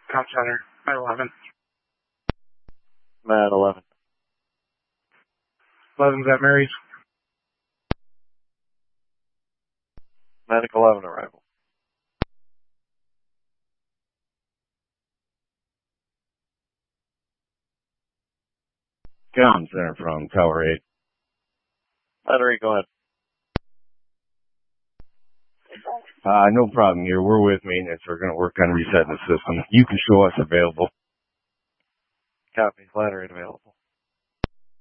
Comp Center, Med 11. Med 11. 11's at Mary's. Medic 11 arrival. Comm Center from Tower 8. Battery, go ahead. No problem here. We're with maintenance. We're going to work on resetting the system. You can show us available. Copy. Ladder 8 available.